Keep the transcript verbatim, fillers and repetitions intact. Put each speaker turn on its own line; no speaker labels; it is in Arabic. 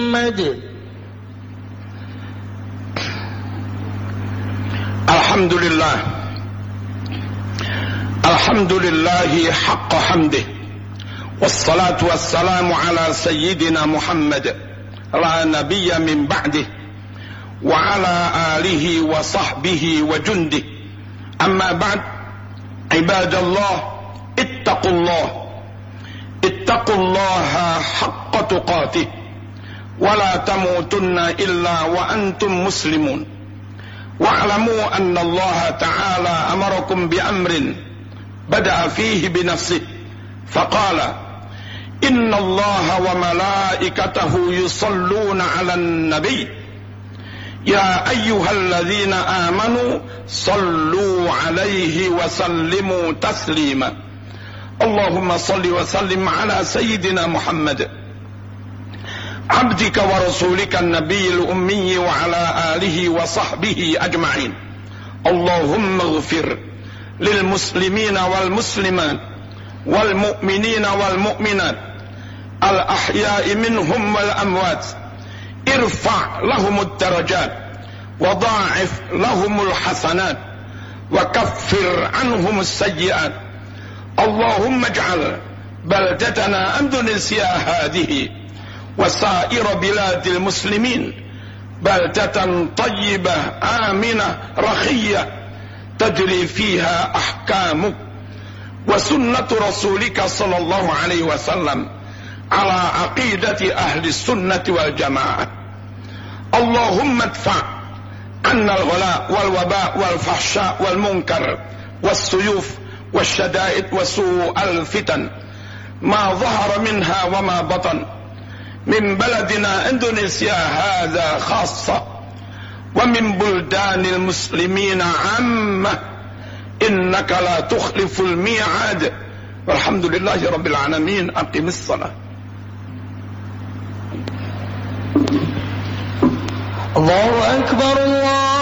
محمد.
الحمد لله الحمد لله حق حمده، والصلاة والسلام على سيدنا محمد لا نبي من بعده، وعلى آله وصحبه وجنده. أما بعد، عباد الله، اتقوا الله اتقوا الله حق تقاته، ولا تموتن إلا وأنتم مسلمون. واعلموا أن الله تعالى أمركم بأمر بدأ فيه بنفسه فقال: إن الله وملائكته يصلون على النبي يا أيها الذين آمنوا صلوا عليه وسلموا تسليما. اللهم صل وسلم على سيدنا محمد عبدك ورسولك النبي الأمي وعلى آله وصحبه أجمعين. اللهم اغفر للمسلمين والمسلمات والمؤمنين والمؤمنات الأحياء منهم والأموات، ارفع لهم الدرجات وضاعف لهم الحسنات وكفر عنهم السيئات. اللهم اجعل بلدتنا أندونيسيا هذه وسائر بلاد المسلمين بلدة طيبة آمنة رخية تجري فيها أحكامك وسنة رسولك صلى الله عليه وسلم على عقيدة أهل السنة والجماعة. اللهم ادفع عنا الغلاء والوباء والفحشاء والمنكر والسيوف والشدائد وسوء الفتن ما ظهر منها وما بطن من بلدنا اندونيسيا هذا خاصة، ومن بلدان المسلمين عامة، إنك لا تخلف الميعاد. والحمد لله رب العالمين. أقم الصلاة.
الله أكبر. الله